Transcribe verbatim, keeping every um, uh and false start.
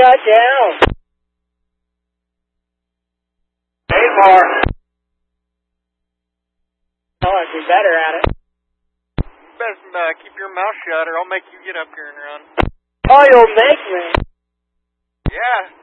shut down. Hey, Mark. Oh, I'd be better at it. You best uh, keep your mouth shut or I'll make you get up here and run. Oh, you'll make me. Yeah.